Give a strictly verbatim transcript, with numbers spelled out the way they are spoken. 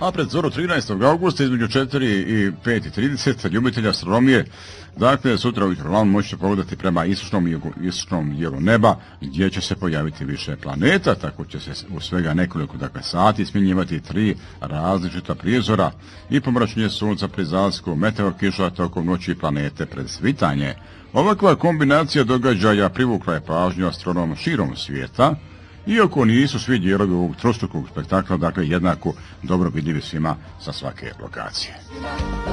A pred zoru trinaestog augusta između četiri i pet i trideset ljubitelja astronomije, dakle sutra ujutro rano možete pogledati prema istočnom, jugu, istočnom dijelu neba gdje će se pojaviti više planeta, tako će se u svega nekoliko dakle, sati smjenjivati tri različita prizora i pomračenje sunca pri zalasku, meteor kiša tokom noći i planete pred svitanje. Ovakva kombinacija događaja privukla je pažnju astronoma širom svijeta, iako nisu svi dijelovi ovog trostrukog spektakla, dakle jednako dobro vidljivi svima sa svake lokacije.